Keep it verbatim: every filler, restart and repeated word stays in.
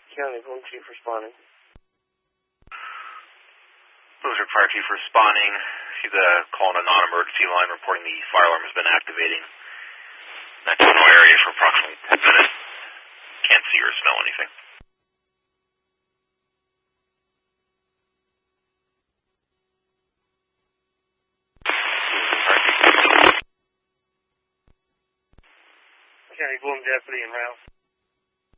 County, Boom Chief responding. Boozer Fire Chief responding. She's uh, calling a non-emergency line reporting the fire alarm has been activating in that general area for approximately ten minutes. Can't see or smell anything. County, Boom Deputy en route.